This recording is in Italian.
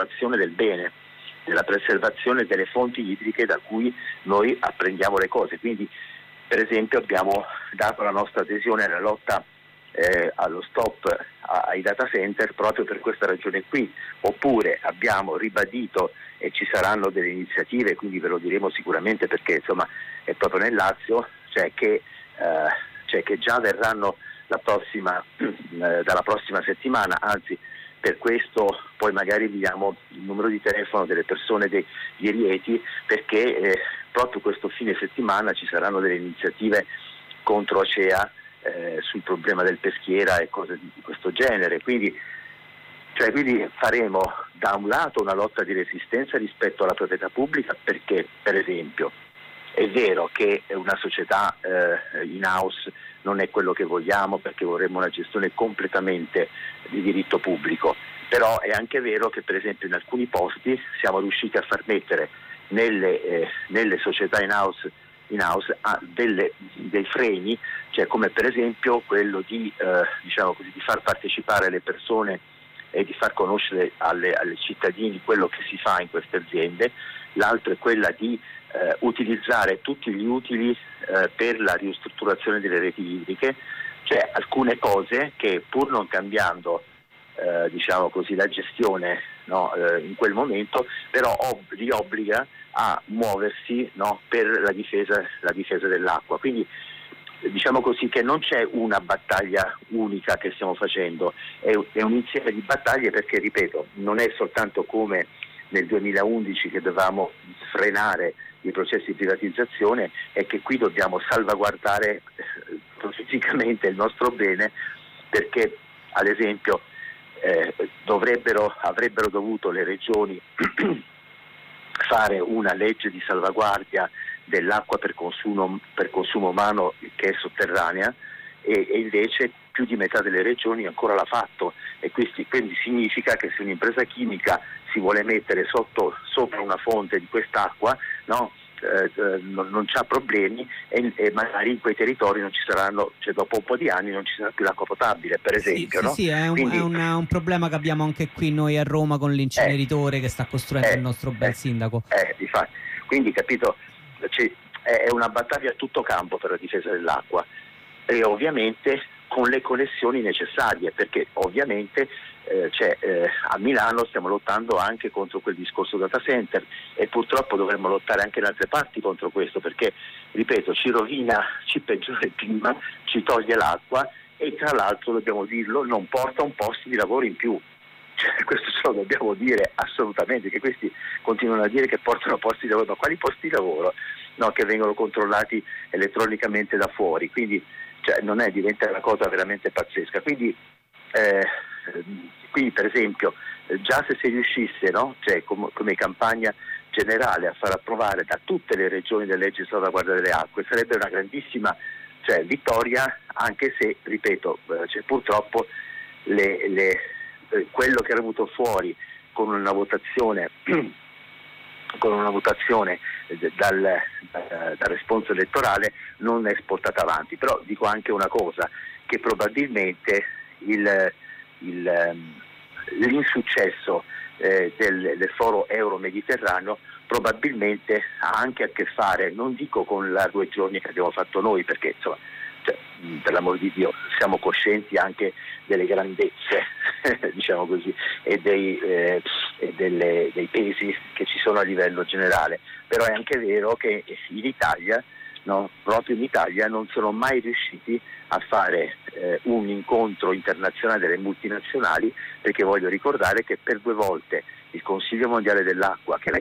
preservazione del bene, della preservazione delle fonti idriche da cui noi apprendiamo le cose. Quindi, per esempio, abbiamo dato la nostra adesione alla lotta allo stop ai data center proprio per questa ragione qui, oppure abbiamo ribadito, e ci saranno delle iniziative, quindi ve lo diremo sicuramente perché insomma è proprio nel Lazio, che già verranno dalla prossima settimana, anzi per questo poi magari vi diamo il numero di telefono delle persone, degli Rieti, perché proprio questo fine settimana ci saranno delle iniziative contro Acea sul problema del peschiera e cose di questo genere. Quindi faremo da un lato una lotta di resistenza rispetto alla proprietà pubblica, perché per esempio è vero che una società in house non è quello che vogliamo, perché vorremmo una gestione completamente di diritto pubblico, però è anche vero che per esempio in alcuni posti siamo riusciti a far mettere nelle società in house dei freni, come per esempio quello di far partecipare le persone e di far conoscere alle cittadini quello che si fa in queste aziende. L'altro è quella di utilizzare tutti gli utili per la ristrutturazione delle reti idriche, alcune cose che pur non cambiando la gestione in quel momento, però li obbliga a muoversi per la difesa dell'acqua. Quindi diciamo così che non c'è una battaglia unica che stiamo facendo, è un insieme di battaglie, perché ripeto, non è soltanto come nel 2011 che dovevamo frenare i processi di privatizzazione, è che qui dobbiamo salvaguardare fisicamente il nostro bene, perché ad esempio avrebbero dovuto le regioni fare una legge di salvaguardia dell'acqua per consumo umano che è sotterranea, e invece più di metà delle regioni ancora l'ha fatto, e quindi significa che se un'impresa chimica si vuole mettere sopra una fonte di quest'acqua, non c'ha problemi, e magari in quei territori non ci saranno, dopo un po' di anni non ci sarà più l'acqua potabile, per esempio. Sì, è un problema che abbiamo anche qui noi a Roma con l'inceneritore che sta costruendo il nostro bel sindaco. Difatti. Quindi, capito, è una battaglia a tutto campo per la difesa dell'acqua, e ovviamente con le connessioni necessarie, perché ovviamente a Milano stiamo lottando anche contro quel discorso data center, e purtroppo dovremmo lottare anche in altre parti contro questo, perché ripeto, ci peggiora il clima, ci toglie l'acqua, e tra l'altro, dobbiamo dirlo, non porta un posto di lavoro in più. Questo ce lo dobbiamo dire assolutamente, che questi continuano a dire che portano posti di lavoro, ma quali posti di lavoro? Che vengono controllati elettronicamente da fuori, quindi diventa una cosa veramente pazzesca. Quindi per esempio, già se si riuscisse come campagna generale a far approvare da tutte le regioni le leggi di salvaguardia delle acque, sarebbe una grandissima vittoria, anche se, ripeto, purtroppo quello che era venuto fuori con una votazione dal responso elettorale non è portata avanti. Però dico anche una cosa, che probabilmente l'insuccesso del foro euro-mediterraneo probabilmente ha anche a che fare, non dico con la 2 giorni che abbiamo fatto noi, perché insomma, per l'amor di Dio, siamo coscienti anche delle grandezze diciamo così, e dei pesi che ci sono a livello generale, però è anche vero che in Italia, proprio in Italia, non sono mai riusciti a fare un incontro internazionale delle multinazionali, perché voglio ricordare che per 2 volte il Consiglio Mondiale dell'Acqua, che